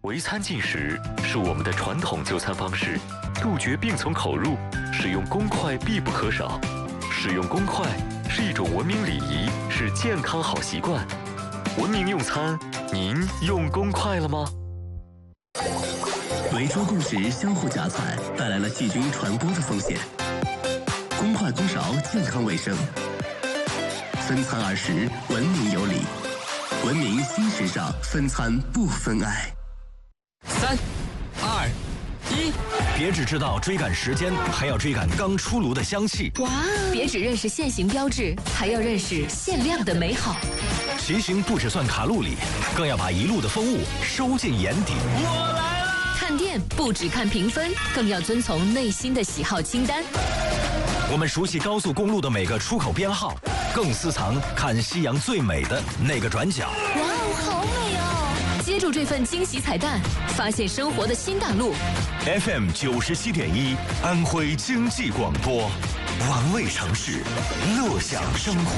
围餐进食是我们的传统就餐方式，杜绝病从口入，使用公筷必不可少。使用公筷是一种文明礼仪，是健康好习惯。文明用餐，您用公筷了吗？ 围桌共食相互夹菜，带来了细菌传播的风险。公筷公勺，健康卫生。分餐20，文明有礼。文明新时尚，分餐不分爱。 3、2、1，别只知道追赶时间，还要追赶刚出炉的香气。 哇！别只认识现行标志，还要认识限量的美好。 骑行不只算卡路里，更要把一路的风物收进眼底。我来了！ 看店不只看评分，更要遵从内心的喜好清单。 我们熟悉高速公路的每个出口编号，更私藏看夕阳最美的那个转角。 哇哦，好美哦！接住这份惊喜彩蛋，发现生活的新大陆。 FM 97.1，安徽经济广播，玩味城市，乐享生活。